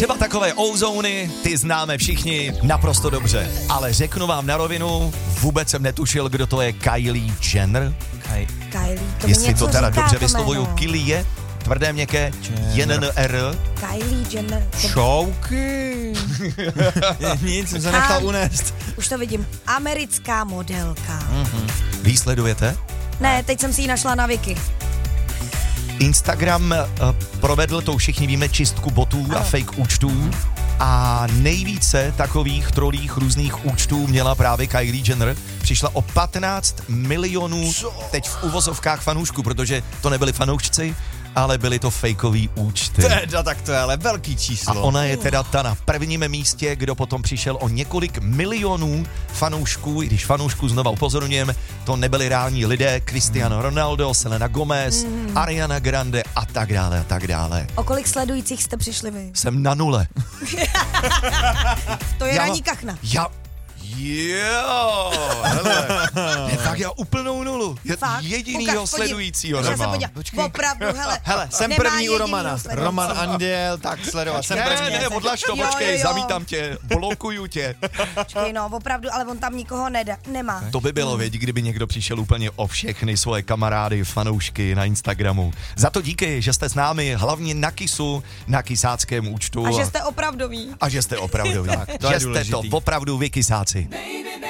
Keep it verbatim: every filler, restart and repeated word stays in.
Třeba takové ozóny, ty známe všichni naprosto dobře. Ale řeknu vám na rovinu, vůbec jsem netušil, kdo to je Kylie Jenner. Kaj... Kylie, to Jestli něco to teda říká, dobře to vyslovuju, jméno. Kylie, tvrdé měkké, J N R. Kylie Jenner. To... Šouky. Nic, jsem se nechal unést. Už to vidím. Americká modelka. Mm-hmm. Vy sledujete? Ne, teď jsem si ji našla na Wiki. Instagram uh, provedl, to všichni víme, čistku botů ano. a fake účtů a nejvíce takových trolích různých účtů měla právě Kylie Jenner. Přišla o patnáct milionů, teď v uvozovkách fanoušků, protože to nebyli fanoušci, ale byly to fakeový účty. Teda, tak to je ale velký číslo. A ona je teda ta na prvním místě, kdo potom přišel o několik milionů fanoušků, i když fanoušků znova upozorňujeme, to nebyli reální lidé, Cristiano Ronaldo, Selena Gomez, mm. Ariana Grande a tak dále a tak dále. O kolik sledujících jste přišli vy? Jsem na nule. To je Já- ranní kachna. Já... Jo, hele, je tak já úplnou nulu. Je Fakt? jedinýho Ukaž, podívej. sledujícího Já se nemám. podívám. Opravdu, hele. Hele, jsem nemá první u jedinýho Romana. sledujícího. Roman Anděl, tak sledovat. Jsem Ne, první. ne, odlaž to, Jo, počkej, jo, jo. zamítám tě, blokuju tě. Počkej, no, opravdu, ale on tam nikoho nedá, nemá. To by bylo, věď, kdyby někdo přišel úplně o všechny svoje kamarády, fanoušky na Instagramu. Za to díky, že jste s námi, hlavně na Kisu, na kysáckém účtu. A že jste opravdoví. A že jste opravdu, Tak, to je že jste to důležitý. opravdu vy kysáci.